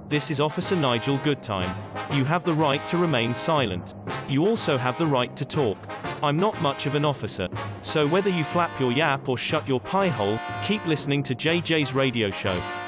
This is Officer Nigel Goodtime. You have the right to remain silent. You also have the right to talk. I'm not much of an officer. So whether you flap your yap or shut your pie hole, keep listening to JJ's radio show.